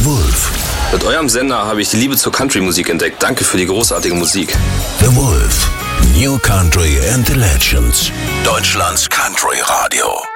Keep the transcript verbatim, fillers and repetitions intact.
Wolf. Mit eurem Sender habe ich die Liebe zur Country-Musik entdeckt. Danke für die großartige Musik. The Wolf. New Country and the Legends. Deutschlands Country Radio.